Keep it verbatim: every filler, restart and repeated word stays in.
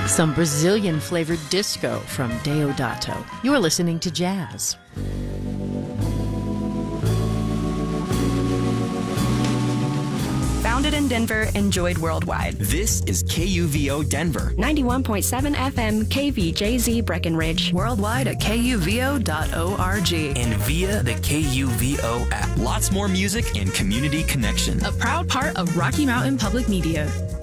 Some Brazilian-flavored disco from Deodato. You're listening to Jazz. Founded in Denver, enjoyed worldwide. This is K U V O Denver. ninety-one point seven F M K V J Z Breckenridge. Worldwide at K U V O dot org. And via the K U V O app. Lots more music and community connection. A proud part of Rocky Mountain Public Media.